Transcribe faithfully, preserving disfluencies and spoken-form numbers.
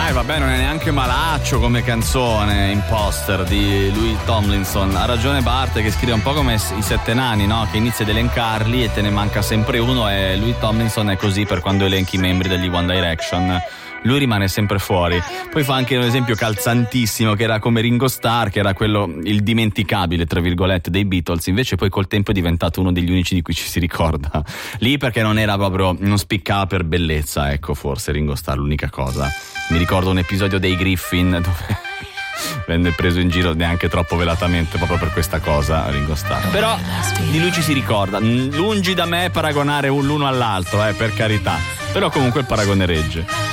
dai, vabbè, non è neanche malaccio come canzone Imposter di Louis Tomlinson. Ha ragione Bart che scrive un po' come i Sette Nani, no? Che inizia ad elencarli e te ne manca sempre uno, e Louis Tomlinson è così per quando elenchi i membri degli One Direction. Lui rimane sempre fuori. Poi fa anche un esempio calzantissimo che era come Ringo Starr, che era quello, il dimenticabile tra virgolette dei Beatles, invece poi col tempo è diventato uno degli unici di cui ci si ricorda. Lì perché non era proprio, non spiccava per bellezza, ecco, forse Ringo Starr l'unica cosa. Mi ricordo un episodio dei Griffin dove venne preso in giro neanche troppo velatamente proprio per questa cosa Ringo Starr. Però di lui ci si ricorda. Lungi da me paragonare l'uno all'altro, eh, per carità, però comunque il paragone regge.